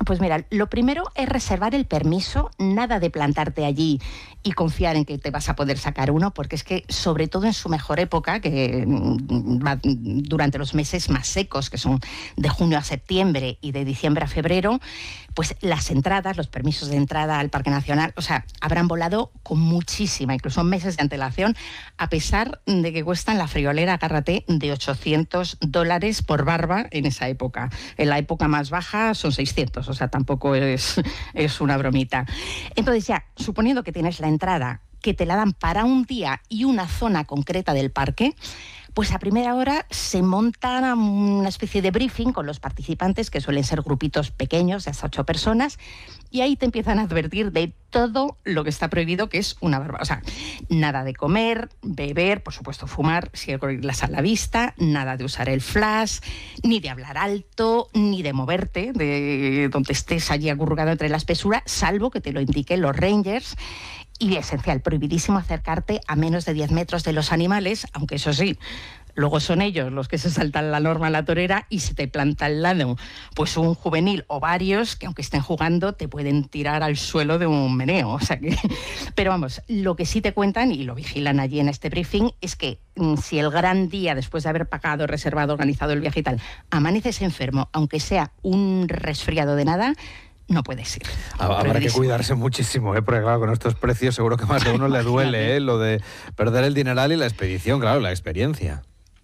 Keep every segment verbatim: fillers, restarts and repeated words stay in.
Pues mira, lo primero es reservar el permiso, nada de plantarte allí y confiar en que te vas a poder sacar uno, porque es que, sobre todo en su mejor época, que va durante los meses más secos, que son de junio a septiembre y de diciembre a febrero, pues las entradas, los permisos de entrada al Parque Nacional, o sea, habrán volado con muchísima, incluso meses de antelación, a pesar de que cuestan la friolera, agárrate, de ochocientos dólares por barba en esa época. En la época más baja son seiscientos, o sea, tampoco es, es una bromita. Entonces ya, suponiendo que tienes la entrada, que te la dan para un día y una zona concreta del parque, pues a primera hora se monta una especie de briefing con los participantes, que suelen ser grupitos pequeños, de hasta ocho personas, y ahí te empiezan a advertir de todo lo que está prohibido, que es una barbaridad. O sea, nada de comer, beber, por supuesto fumar, si hay gorilas a la vista, nada de usar el flash, ni de hablar alto, ni de moverte de donde estés allí acurrucado entre la espesura, salvo que te lo indiquen los rangers. Y esencial, prohibidísimo acercarte a menos de diez metros de los animales, aunque eso sí, luego son ellos los que se saltan la norma en la torera y se te planta al lado pues un juvenil o varios que, aunque estén jugando, te pueden tirar al suelo de un meneo. O sea que, pero vamos, lo que sí te cuentan y lo vigilan allí en este briefing es que si el gran día, después de haber pagado, reservado, organizado el viaje y tal, amaneces enfermo, aunque sea un resfriado de nada, no puedes ir. Habrá que cuidarse muchísimo, ¿eh? Porque claro, con estos precios seguro que más de uno le duele, ¿eh? Lo de perder el dineral y la expedición, claro, la experiencia.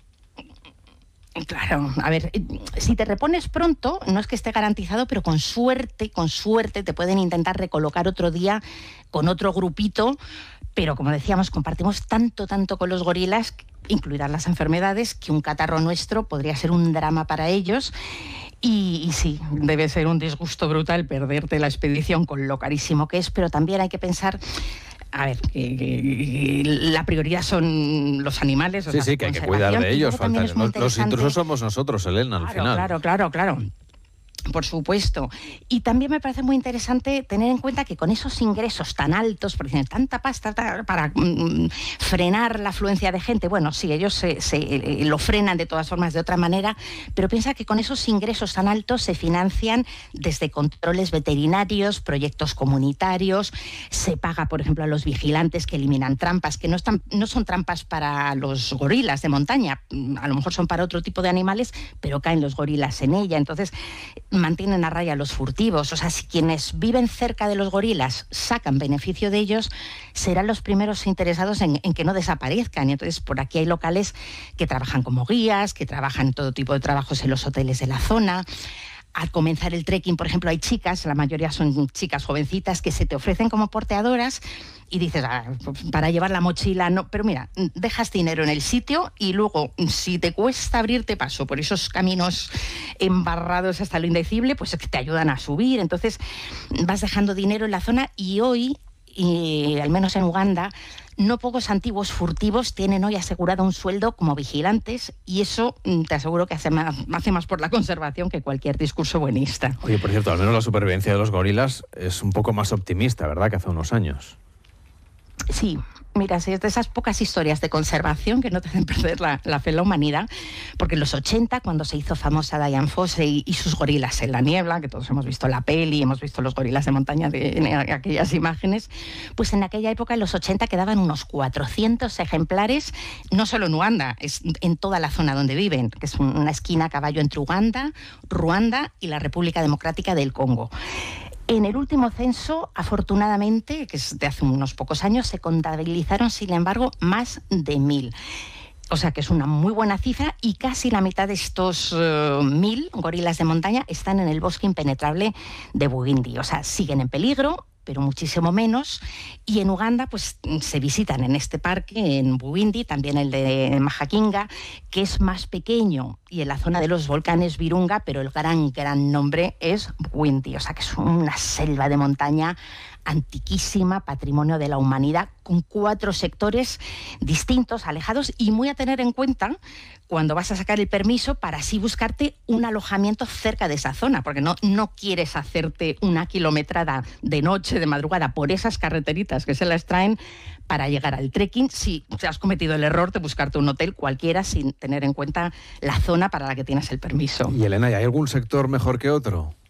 Claro, a ver, si te repones pronto, no es que esté garantizado, pero con suerte, con suerte te pueden intentar recolocar otro día con otro grupito, pero como decíamos, compartimos tanto, tanto con los gorilas, incluidas las enfermedades, que un catarro nuestro podría ser un drama para ellos. Y, y sí, debe ser un disgusto brutal perderte la expedición con lo carísimo que es, pero también hay que pensar, a ver, que, que la prioridad son los animales. O sí, sea, sí, que hay que cuidar de ellos. Falta, los, los intrusos somos nosotros, Elena, al claro, final. Claro, claro, claro. Por supuesto. Y también me parece muy interesante tener en cuenta que con esos ingresos tan altos, porque tienen tanta pasta para mm, frenar la afluencia de gente, bueno, sí, ellos se, se, eh, lo frenan de todas formas de otra manera, pero piensa que con esos ingresos tan altos se financian desde controles veterinarios, proyectos comunitarios, se paga, por ejemplo, a los vigilantes que eliminan trampas, que no, están, no son trampas para los gorilas de montaña, a lo mejor son para otro tipo de animales, pero caen los gorilas en ella. Entonces, mantienen a raya a los furtivos. O sea, si quienes viven cerca de los gorilas sacan beneficio de ellos, serán los primeros interesados en, en que no desaparezcan. Y entonces, por aquí hay locales que trabajan como guías, que trabajan todo tipo de trabajos en los hoteles de la zona. Al comenzar el trekking, por ejemplo, hay chicas, la mayoría son chicas jovencitas, que se te ofrecen como porteadoras y dices, ah, para llevar la mochila, no, pero mira, dejas dinero en el sitio y luego, si te cuesta abrirte paso por esos caminos embarrados hasta lo indecible, pues es que te ayudan a subir. Entonces vas dejando dinero en la zona y hoy, y al menos en Uganda, no pocos antiguos furtivos tienen hoy asegurado un sueldo como vigilantes, y eso te aseguro que hace más, hace más por la conservación que cualquier discurso buenista. Oye, por cierto, al menos la supervivencia de los gorilas es un poco más optimista, ¿verdad?, que hace unos años. Sí. Mira, es de esas pocas historias de conservación que no te hacen perder la, la fe en la humanidad, porque en los ochenta, cuando se hizo famosa Dian Fossey y, y sus gorilas en la niebla, que todos hemos visto la peli, hemos visto los gorilas de montaña de, en aquellas imágenes, pues en aquella época, en los ochenta, quedaban unos cuatrocientos ejemplares, no solo en Uganda, es en toda la zona donde viven, que es una esquina a caballo entre Uganda, Ruanda y la República Democrática del Congo. En el último censo, afortunadamente, que es de hace unos pocos años, se contabilizaron, sin embargo, más de mil. O sea que es una muy buena cifra, y casi la mitad de estos uh, mil gorilas de montaña están en el bosque impenetrable de Bugindi. O sea, siguen en peligro, pero muchísimo menos. Y en Uganda, pues se visitan en este parque, en Bugindi, también el de Mahajinga, que es más pequeño, y en la zona de los volcanes Virunga, pero el gran, gran nombre es Bugindi. O sea que es una selva de montaña antiquísima, patrimonio de la humanidad, con cuatro sectores distintos, alejados, y muy a tener en cuenta cuando vas a sacar el permiso para así buscarte un alojamiento cerca de esa zona, porque no, no quieres hacerte una kilometrada de noche, de madrugada, por esas carreteritas que se las traen para llegar al trekking, si has cometido el error de buscarte un hotel cualquiera sin tener en cuenta la zona para la que tienes el permiso. Y Elena, ¿y hay algún sector mejor que otro?